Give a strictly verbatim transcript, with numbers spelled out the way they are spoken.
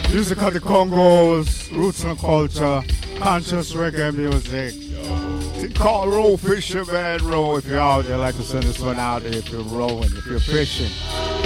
Music of the Congos, roots and culture, conscious reggae music. Call roll fisherman roll if you're out there. Like to send this one out there if you're rowing, if you're fishing.